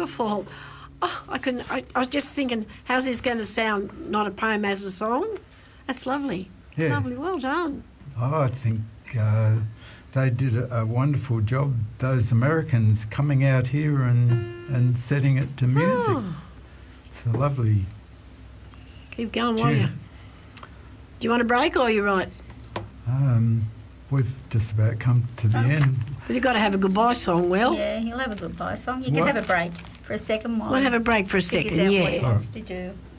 beautiful. Oh, I was just thinking, how's this going to sound, not a poem as a song? That's lovely. Yeah. Lovely, well done. Oh, I think they did a wonderful job, those Americans coming out here and setting it to music. Oh. It's a lovely Keep going, won't you? tune. Do you want a break or are you right? We've just about come to the end. Well, you've got to have a goodbye song, Will. Yeah, he'll have a goodbye song. You can What? have a break for a second while. We'll have a break for a figures second, out yeah. what he wants to do.